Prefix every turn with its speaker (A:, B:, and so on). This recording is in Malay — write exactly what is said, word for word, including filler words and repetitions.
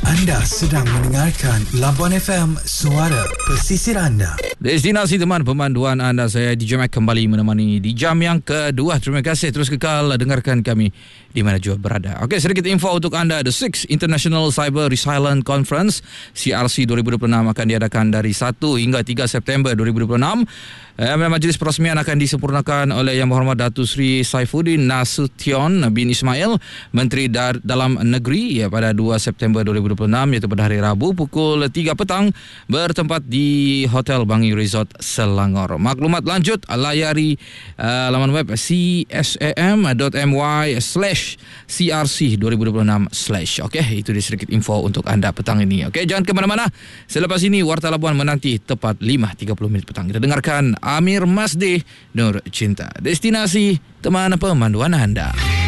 A: Anda sedang mendengarkan Labuan F M, suara pesisir anda.
B: Destinasi teman pemanduan anda, saya D J Mac kembali menemani di jam yang kedua. Terima kasih, terus kekal dengarkan kami di mana juga berada. Okey, sedikit info untuk anda. The Sixth International Cyber Resilience Conference C R C dua ribu dua puluh enam akan diadakan dari satu hingga tiga September dua ribu dua puluh enam. Eh, majlis perasmian akan disempurnakan oleh Yang Berhormat Datuk Seri Saifuddin Nasution bin Ismail, Menteri Dar- Dalam Negeri, ya, pada dua September dua ribu dua puluh enam, iaitu pada hari Rabu pukul tiga petang, bertempat di Hotel Bangi Resort Selangor. Maklumat lanjut layari uh, laman web csam.my slash crc dua ribu dua puluh enam slash. Okey, itu dia sedikit info untuk anda petang ini. Okey, jangan ke mana-mana. Selepas ini Warta Labuan menanti tepat lima tiga puluh minit petang. Kita dengarkan Amir Masdi, Nur Cinta. Destinasi teman pemanduan anda.